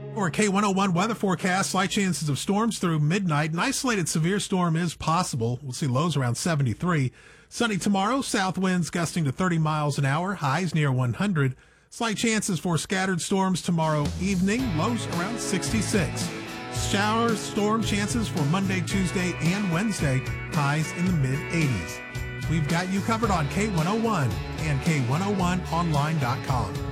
Or K101 weather forecast, slight chances of storms through midnight. An isolated severe storm is possible. We'll see lows around 73. Sunny tomorrow, south winds gusting to 30 miles an hour, highs near 100. Slight chances for scattered storms tomorrow evening, lows around 66. Shower storm chances for Monday, Tuesday, and Wednesday, highs in the mid-80s. We've got you covered on K101 and K101online.com.